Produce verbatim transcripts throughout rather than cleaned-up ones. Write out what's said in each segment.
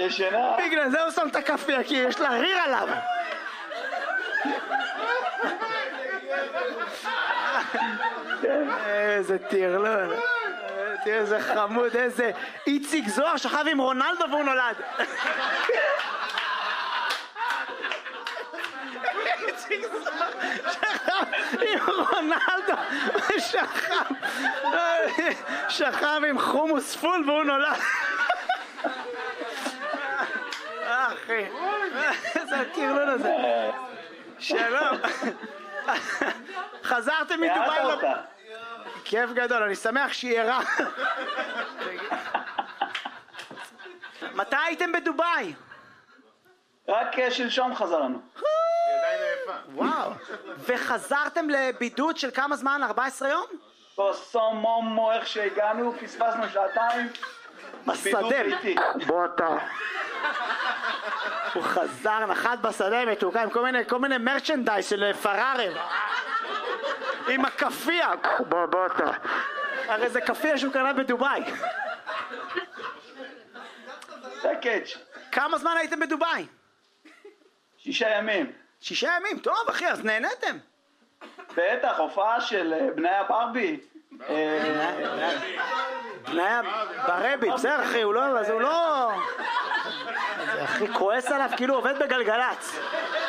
ישנה. בגלל זה הוא שם את הכפיה, כי יש לה ריר עליו. איזה טירלון. תראה איזה חמוד, איזה איציק זוהר שכב עם רונלדו והוא נולד. איציק זוהר שכב עם רונלדו ושכב שכב עם חומוס פול והוא נולד. אחי, איזה הטירלון הזה. שלום. חזרתם מדובאי? כיף גדול, אני שמח שהיא ערה. מתי הייתם בדובאי? רק שלשום חזרנו. וואו. וחזרתם לבידוד של כמה זמן? ארבעה עשר יום? בסום מומו, איך שהגענו, פספסנו שעתיים. בשדה. בוא אתה. הוא חזר, נחת בשדה מתוקה עם כל מיני, כל מיני מרצ'נדייז של פרארי. עם הכפיה. בוא, בוא אתה. הרי זה כפיה שהוא קנה בדובאי. זה הקאץ'. כמה זמן הייתם בדובאי? שישה ימים. שישה ימים? טוב אחי, אז נהנתם. בטח, הופעה של בני הברבי. בני הברבי, בסדר אחי, הוא לא... הוא לא... אחי, כועס עליו כאילו עובד בגלגלץ.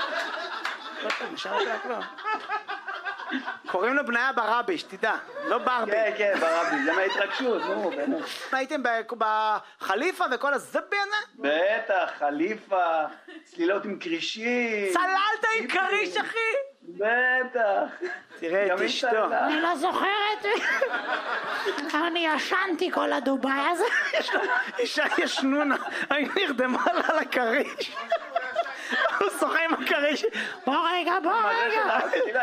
קוראים לו בניה ברבי, שתדע, לא ברבי. כן, כן, ברבי, זה מההתרגשות, נו, באמת. הייתם בחליפה וכל הזבי הזה? בטח, חליפה, צלילות עם קרישים. צללת עם קריש, אחי? בטח. תראה את אשתו. אני לא זוכרת. אני ישנתי כל הדובאי הזה. אישה ישנונה, אני נרדמה לה על הקריש. הוא שוחה עם הקריש. בוא רגע, בוא רגע.